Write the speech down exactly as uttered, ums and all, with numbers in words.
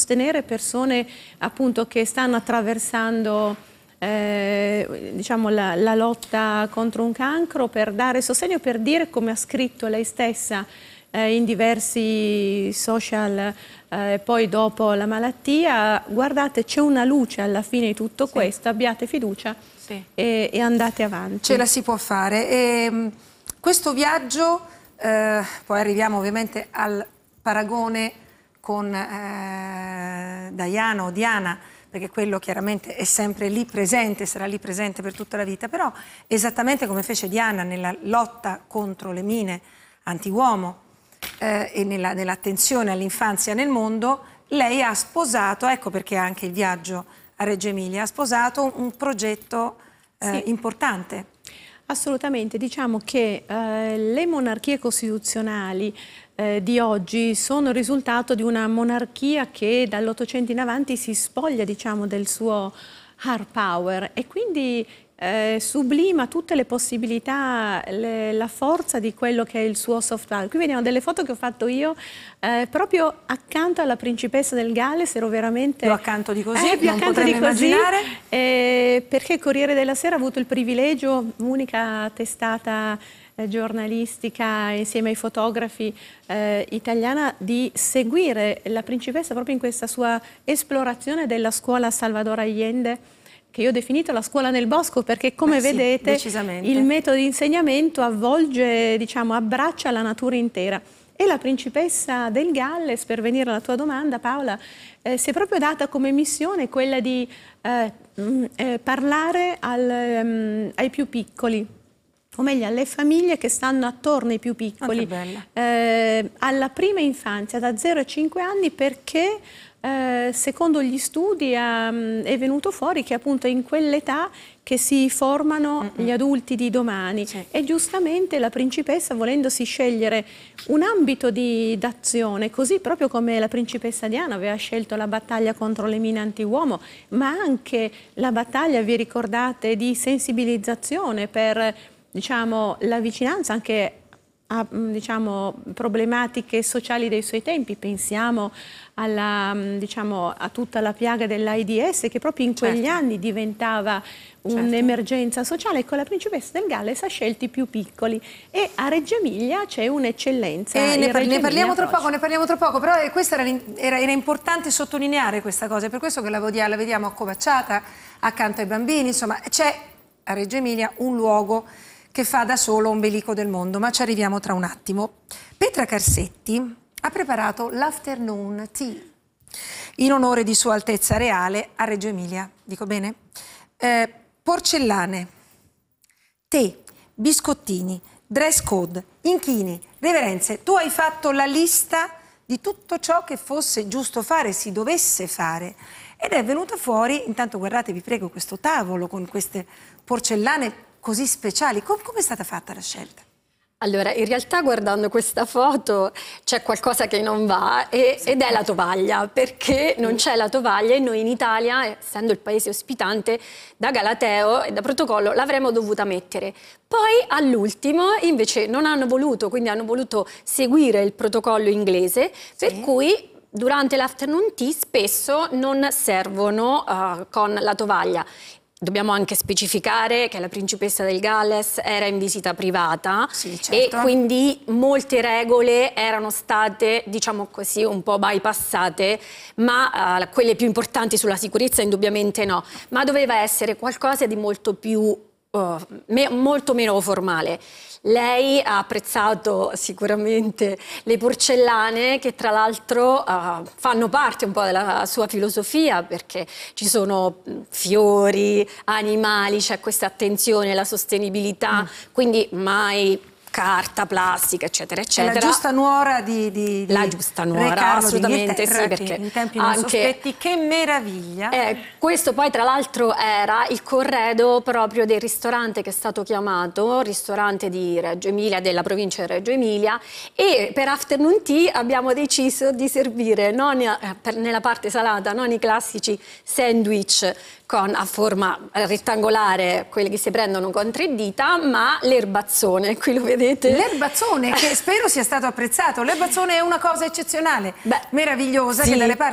sostenere persone appunto che stanno attraversando eh, diciamo la, la lotta contro un cancro, per dare sostegno, per dire, come ha scritto lei stessa eh, in diversi social eh, poi dopo la malattia, guardate, c'è una luce alla fine di tutto sì. questo, abbiate fiducia sì. e, e andate avanti. Ce la si può fare. E, questo viaggio, eh, poi arriviamo ovviamente al paragone con eh, Diana o Diana, perché quello chiaramente è sempre lì presente, sarà lì presente per tutta la vita, però esattamente come fece Diana nella lotta contro le mine anti-uomo eh, e nella, nell'attenzione all'infanzia nel mondo, lei ha sposato, ecco perché anche il viaggio a Reggio Emilia, ha sposato un, un progetto eh, sì. importante. Assolutamente, diciamo che eh, le monarchie costituzionali eh, di oggi sono il risultato di una monarchia che dall'Ottocento in avanti si spoglia, diciamo, del suo hard power e quindi eh, sublima tutte le possibilità, le, la forza di quello che è il suo soft power. Qui vediamo delle foto che ho fatto io eh, proprio accanto alla principessa del Galles, ero veramente... Più accanto di così, eh, più non accanto di così, immaginare. Eh, perché il Corriere della Sera ha avuto il privilegio, unica testata eh, giornalistica insieme ai fotografi eh, italiana, di seguire la principessa proprio in questa sua esplorazione della scuola Salvador Allende, che io ho definito la scuola nel bosco, perché come Beh, sì, vedete il metodo di insegnamento avvolge, diciamo, abbraccia la natura intera. E la principessa del Galles, per venire alla tua domanda Paola, eh, si è proprio data come missione quella di eh, mh, eh, parlare al, um, ai più piccoli, o meglio alle famiglie che stanno attorno ai più piccoli, oh, eh, alla prima infanzia, da zero a cinque anni, perché eh, secondo gli studi um, è venuto fuori che appunto è in quell'età che si formano mm -mm. gli adulti di domani. Sì. E giustamente la principessa, volendosi scegliere un ambito di d'azione, così proprio come la principessa Diana aveva scelto la battaglia contro le mine anti-uomo, ma anche la battaglia, vi ricordate, di sensibilizzazione per, diciamo, la vicinanza anche a, diciamo, problematiche sociali dei suoi tempi. Pensiamo alla, diciamo, a tutta la piaga dell'AIDS, che proprio in quegli certo. anni diventava un'emergenza sociale. Ecco, la principessa del Galles ha scelto i più piccoli e a Reggio Emilia c'è un'eccellenza. E ne, par ne parliamo tra poco, ne parliamo tra poco, però questo era, era, era importante sottolineare questa cosa, è per questo che la, la vediamo accovacciata accanto ai bambini. Insomma, c'è a Reggio Emilia un luogo che fa da solo ombelico del mondo, ma ci arriviamo tra un attimo. Petra Carsetti ha preparato l'afternoon tea in onore di Sua Altezza Reale a Reggio Emilia, dico bene? Eh, porcellane, tè, biscottini, dress code, inchini, reverenze. Tu hai fatto la lista di tutto ciò che fosse giusto fare, si dovesse fare, ed è venuta fuori, intanto guardate, vi prego, questo tavolo con queste porcellane così speciali. Com come è stata fatta la scelta? Allora, in realtà guardando questa foto c'è qualcosa che non va e, sì. ed è la tovaglia, perché non c'è la tovaglia e noi in Italia, essendo il paese ospitante, da galateo e da protocollo l'avremmo dovuta mettere. Poi all'ultimo invece non hanno voluto, quindi hanno voluto seguire il protocollo inglese, sì. per cui durante l'afternoon tea spesso non servono uh, con la tovaglia. Dobbiamo anche specificare che la principessa del Galles era in visita privata, sì, certo. e quindi molte regole erano state, diciamo così, un po' bypassate, ma uh, quelle più importanti sulla sicurezza indubbiamente no, ma doveva essere qualcosa di molto più, uh, me molto meno formale. Lei ha apprezzato sicuramente le porcellane, che tra l'altro uh, fanno parte un po' della sua filosofia, perché ci sono fiori, animali, c'è questa attenzione alla sostenibilità, mm. quindi mai carta, plastica, eccetera, eccetera. È la giusta nuora di, di, di la giusta nuora, assolutamente sì, perché in tempi non sospetti, che meraviglia. Eh, questo poi tra l'altro era il corredo proprio del ristorante che è stato chiamato, ristorante di Reggio Emilia, della provincia di Reggio Emilia, e per afternoon tea abbiamo deciso di servire non, eh, per, nella parte salata non i classici sandwich con, a forma rettangolare, quelli che si prendono con tre dita, ma l'erbazzone, qui lo vedete. L'erbazzone, che spero sia stato apprezzato. L'erbazzone è una cosa eccezionale, Beh, meravigliosa, sì. che dalle parti